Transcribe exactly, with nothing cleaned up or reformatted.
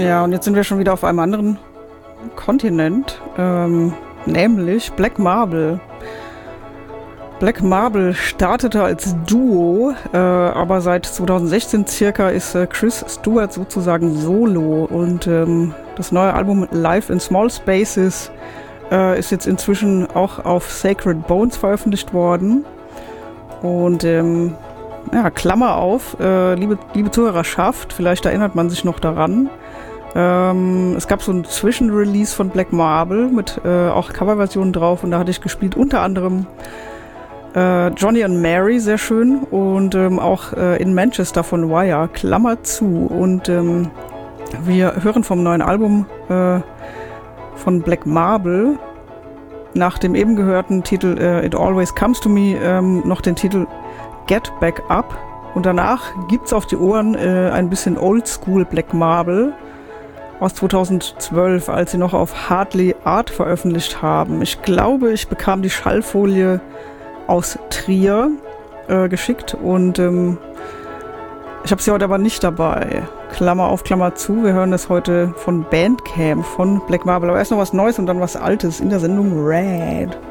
Ja, und jetzt sind wir schon wieder auf einem anderen Kontinent, ähm, nämlich Black Marble. Black Marble startete als Duo, äh, aber seit zweitausendsechzehn circa ist äh, Chris Stewart sozusagen solo und ähm, das neue Album Live in Small Spaces äh, ist jetzt inzwischen auch auf Sacred Bones veröffentlicht worden. Und ähm, ja, Klammer auf, äh, liebe, liebe Zuhörerschaft, vielleicht erinnert man sich noch daran. Ähm, es gab so ein Zwischenrelease von Black Marble mit äh, auch Coverversionen drauf und da hatte ich gespielt unter anderem äh, Johnny and Mary, sehr schön, und ähm, auch äh, in Manchester von Wire, Klammer zu. Und ähm, wir hören vom neuen Album äh, von Black Marble nach dem eben gehörten Titel äh, It Always Comes to Me ähm, noch den Titel Get Back Up. Und danach gibt's auf die Ohren äh, ein bisschen Oldschool Black Marble aus zweitausendzwölf, als sie noch auf Hardly Art veröffentlicht haben. Ich glaube, ich bekam die Schallfolie aus Trier äh, geschickt und ähm, ich habe sie heute aber nicht dabei. Klammer auf, Klammer zu. Wir hören das heute von Bandcamp, von Black Marble. Aber erst noch was Neues und dann was Altes in der Sendung Red.